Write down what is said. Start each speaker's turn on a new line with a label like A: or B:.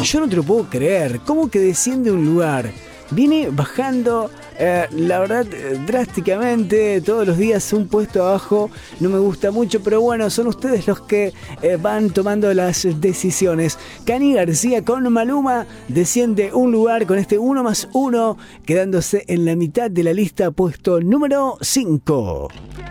A: yo no te lo puedo creer. ¿Cómo que desciende un lugar? Viene bajando, la verdad, drásticamente, todos los días un puesto abajo. No me gusta mucho, pero bueno, son ustedes los que van tomando las decisiones. Cani García con Maluma desciende un lugar con este 1+1, quedándose en la mitad de la lista, puesto número 5.